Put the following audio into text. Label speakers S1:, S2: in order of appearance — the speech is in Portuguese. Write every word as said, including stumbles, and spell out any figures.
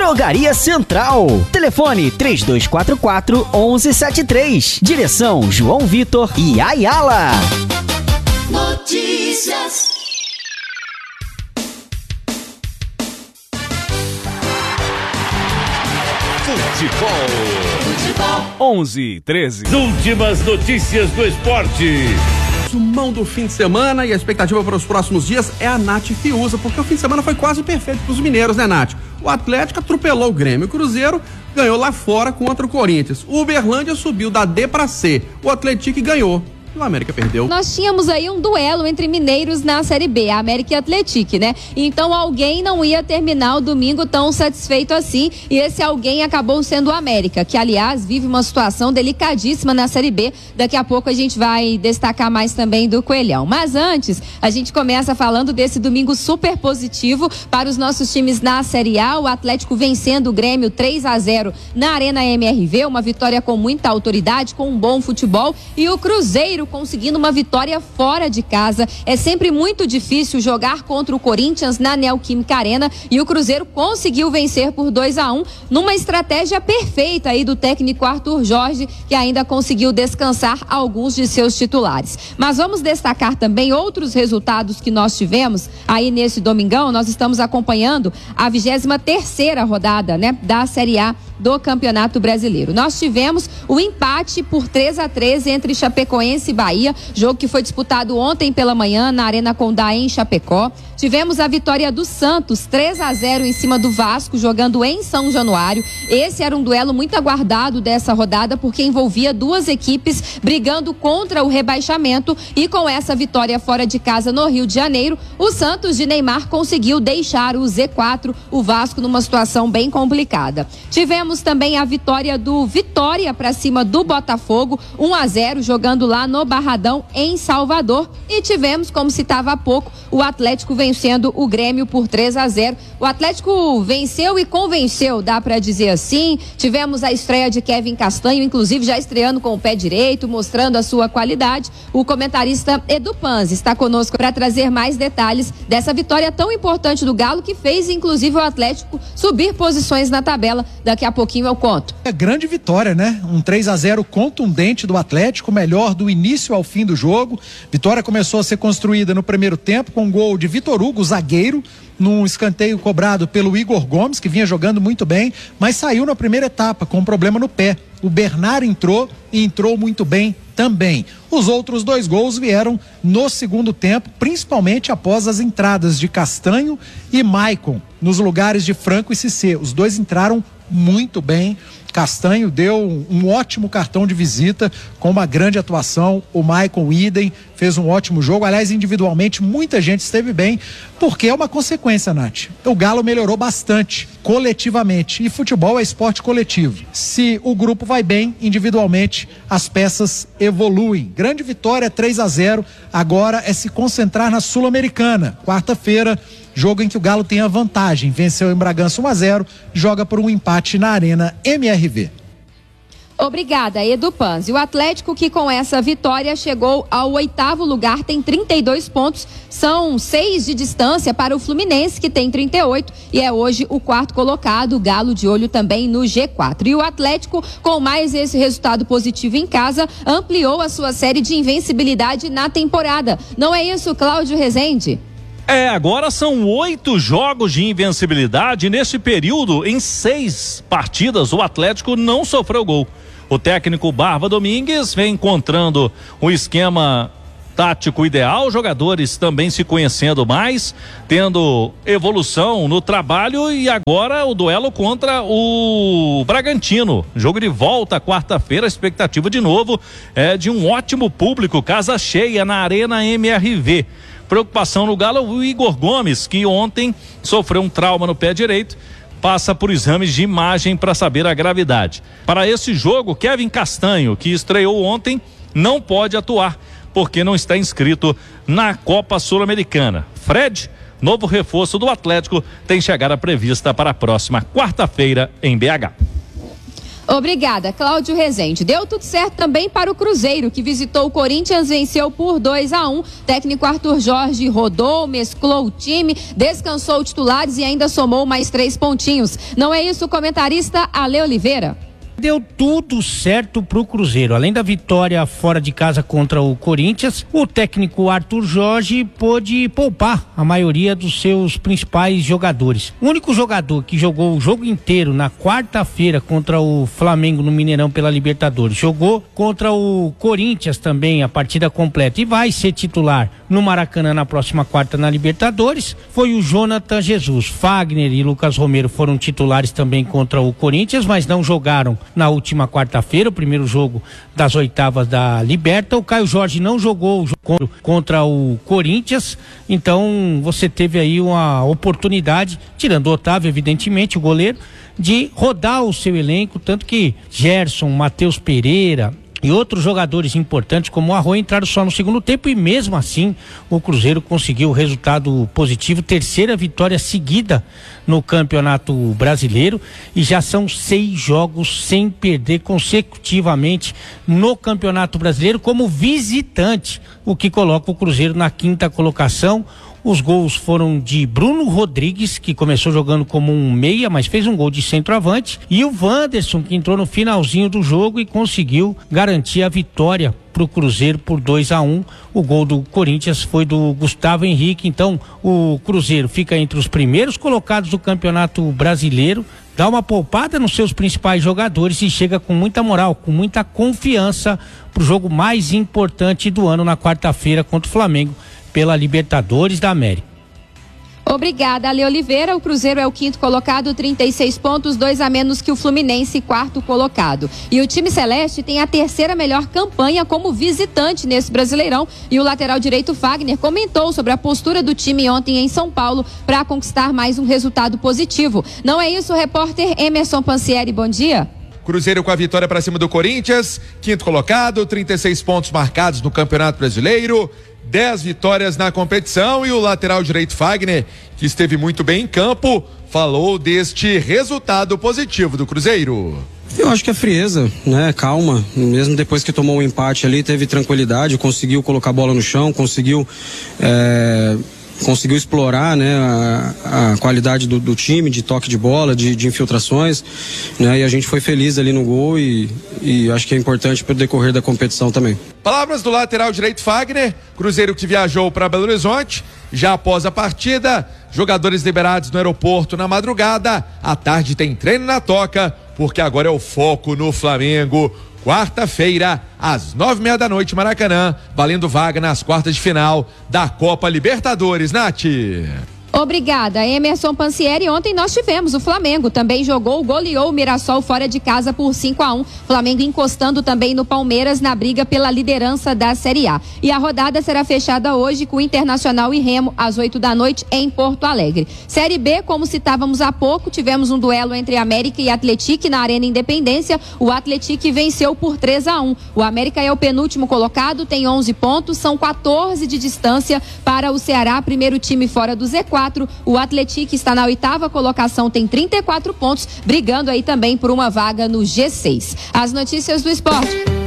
S1: Drogaria Central. Telefone três dois quatro quatro, um um sete três. Direção João Vitor e Ayala.
S2: Notícias.
S3: Futebol.
S2: Futebol.
S3: onze e treze. Últimas notícias do esporte.
S4: Sumão do fim de semana e a expectativa para os próximos dias é a Nath Fiuza, porque o fim de semana foi quase perfeito para os mineiros, né, Nath? O Atlético atropelou o Grêmio, o Cruzeiro ganhou lá fora contra o Corinthians. O Uberlândia subiu da D para C, o Atlético ganhou. E o América perdeu.
S5: Nós tínhamos aí um duelo entre mineiros na Série B, a América e Atlético, né? Então alguém não ia terminar o domingo tão satisfeito assim, e esse alguém acabou sendo o América, que aliás vive uma situação delicadíssima na Série B. Daqui a pouco a gente vai destacar mais também do Coelhão. Mas antes, a gente começa falando desse domingo super positivo para os nossos times na Série A. O Atlético vencendo o Grêmio três a zero na Arena M R V, uma vitória com muita autoridade, com um bom futebol, e o Cruzeiro conseguindo uma vitória fora de casa. É sempre muito difícil jogar contra o Corinthians na Neoquímica Arena, e o Cruzeiro conseguiu vencer por dois a um numa estratégia perfeita aí do técnico Arthur Jorge, que ainda conseguiu descansar alguns de seus titulares. Mas vamos destacar também outros resultados que nós tivemos aí nesse domingão. Nós estamos acompanhando a vigésima terceira rodada, né, da Série A do Campeonato Brasileiro. Nós tivemos o empate por três a três entre Chapecoense e Bahia, jogo que foi disputado ontem pela manhã na Arena Condá em Chapecó. Tivemos a vitória do Santos, três a zero em cima do Vasco, jogando em São Januário. Esse era um duelo muito aguardado dessa rodada, porque envolvia duas equipes brigando contra o rebaixamento, e com essa vitória fora de casa no Rio de Janeiro, o Santos de Neymar conseguiu deixar o Z quatro, o Vasco, numa situação bem complicada. Tivemos também a vitória do Vitória para cima do Botafogo, um a zero, jogando lá no Barradão, em Salvador. E tivemos, como citava há pouco, o Atlético vencendo o Grêmio por três a zero. O Atlético venceu e convenceu, dá para dizer assim. Tivemos a estreia de Kevin Castanho, inclusive já estreando com o pé direito, mostrando a sua qualidade. O comentarista Edu Panzi está conosco para trazer mais detalhes dessa vitória tão importante do Galo, que fez inclusive o Atlético subir posições na tabela. Daqui a pouquinho eu conto.
S6: É grande vitória, né? Um três a zero contundente do Atlético, melhor do início ao fim do jogo. Vitória começou a ser construída no primeiro tempo com um gol de Vitor Hugo, zagueiro, num escanteio cobrado pelo Igor Gomes, que vinha jogando muito bem, mas saiu na primeira etapa com um problema no pé. O Bernard entrou e entrou muito bem também. Os outros dois gols vieram no segundo tempo, principalmente após as entradas de Castanho e Maicon nos lugares de Franco e Cissé. Os dois entraram muito bem. Castanho deu um ótimo cartão de visita com uma grande atuação. O Maicon idem, fez um ótimo jogo. Aliás, individualmente muita gente esteve bem, porque é uma consequência, Nath. O Galo melhorou bastante coletivamente, e futebol é esporte coletivo. Se o grupo vai bem, individualmente as peças evoluem. Grande vitória, três a zero. Agora é se concentrar na Sul-Americana. Quarta-feira, jogo em que o Galo tem a vantagem. Venceu em Bragança um a zero, joga por um empate na Arena M R V.
S5: Obrigada, Edu Panzi. O Atlético, que com essa vitória chegou ao oitavo lugar, tem trinta e dois pontos, são seis de distância para o Fluminense, que tem trinta e oito, e é hoje o quarto colocado, o Galo de olho também no G quatro. E o Atlético, com mais esse resultado positivo em casa, ampliou a sua série de invencibilidade na temporada. Não é isso, Cláudio Rezende?
S3: É, agora são oito jogos de invencibilidade. Nesse período, em seis partidas, o Atlético não sofreu gol. O técnico Barba Domingues vem encontrando o esquema tático ideal, jogadores também se conhecendo mais, tendo evolução no trabalho, e agora o duelo contra o Bragantino. Jogo de volta quarta-feira, a expectativa de novo é de um ótimo público, casa cheia na Arena M R V. Preocupação no Galo, o Igor Gomes, que ontem sofreu um trauma no pé direito, passa por exames de imagem para saber a gravidade. Para esse jogo, Kevin Castanho, que estreou ontem, não pode atuar, porque não está inscrito na Copa Sul-Americana. Fred, novo reforço do Atlético, tem chegada prevista para a próxima quarta-feira em B H.
S5: Obrigada, Cláudio Rezende. Deu tudo certo também para o Cruzeiro, que visitou o Corinthians, venceu por dois a um. Técnico Arthur Jorge rodou, mesclou o time, descansou titulares e ainda somou mais três pontinhos. Não é isso, comentarista Ale Oliveira?
S2: Deu tudo certo pro Cruzeiro. Além da vitória fora de casa contra o Corinthians, o técnico Arthur Jorge pôde poupar a maioria dos seus principais jogadores. O único jogador que jogou o jogo inteiro na quarta-feira contra o Flamengo no Mineirão pela Libertadores, jogou contra o Corinthians também a partida completa e vai ser titular no Maracanã na próxima quarta na Libertadores, foi o Jonathan Jesus. Fagner e Lucas Romero foram titulares também contra o Corinthians, mas não jogaram na última quarta-feira, o primeiro jogo das oitavas da Liberta. O Caio Jorge não jogou o jogo contra o Corinthians, então você teve aí uma oportunidade, tirando o Otávio, evidentemente, o goleiro, de rodar o seu elenco, tanto que Gerson, Matheus Pereira e outros jogadores importantes como o Arroio entraram só no segundo tempo e mesmo assim o Cruzeiro conseguiu o resultado positivo, terceira vitória seguida no Campeonato Brasileiro e já são seis jogos sem perder consecutivamente no Campeonato Brasileiro como visitante, o que coloca o Cruzeiro na quinta colocação. Os gols foram de Bruno Rodrigues, que começou jogando como um meia, mas fez um gol de centroavante, e o Wanderson, que entrou no finalzinho do jogo e conseguiu garantir a vitória para o Cruzeiro por dois a um. O gol do Corinthians foi do Gustavo Henrique. Então o Cruzeiro fica entre os primeiros colocados do Campeonato Brasileiro, dá uma poupada nos seus principais jogadores e chega com muita moral, com muita confiança para o jogo mais importante do ano na quarta-feira contra o Flamengo pela Libertadores da América.
S5: Obrigada, Ale Oliveira. O Cruzeiro é o quinto colocado, trinta e seis pontos, dois a menos que o Fluminense, quarto colocado. E o time celeste tem a terceira melhor campanha como visitante nesse Brasileirão. E o lateral direito Fagner comentou sobre a postura do time ontem em São Paulo para conquistar mais um resultado positivo. Não é isso, repórter Emerson Pansieri, bom dia.
S7: Cruzeiro com a vitória para cima do Corinthians, quinto colocado, trinta e seis pontos marcados no Campeonato Brasileiro, dez vitórias na competição, e o lateral direito Fagner, que esteve muito bem em campo, falou deste resultado positivo do Cruzeiro.
S8: Eu acho que é frieza, né? Calma, mesmo depois que tomou um empate ali, teve tranquilidade, conseguiu colocar a bola no chão, conseguiu é... conseguiu explorar, né, a, a qualidade do, do time, de toque de bola, de, de infiltrações, né, e a gente foi feliz ali no gol e, e acho que é importante para o decorrer da competição também.
S7: Palavras do lateral direito Fagner, Cruzeiro que viajou para Belo Horizonte, já após a partida, jogadores liberados no aeroporto na madrugada, à tarde tem treino na Toca, porque agora é o foco no Flamengo. Quarta-feira, às nove e meia da noite, Maracanã, valendo vaga nas quartas de final da Copa Libertadores, Nath.
S5: Obrigada, Emerson Pansieri. Ontem nós tivemos o Flamengo, também jogou, goleou o Mirassol fora de casa por cinco a um. Flamengo encostando também no Palmeiras na briga pela liderança da Série A. E a rodada será fechada hoje com Internacional e Remo às oito da noite em Porto Alegre. Série B, como citávamos há pouco, tivemos um duelo entre América e Atlético na Arena Independência. O Atlético venceu por três a um. O América é o penúltimo colocado, tem onze pontos, são quatorze de distância para o Ceará, primeiro time fora do Z quatro. O Atlético está na oitava colocação, tem trinta e quatro pontos, brigando aí também por uma vaga no G seis. As notícias do esporte.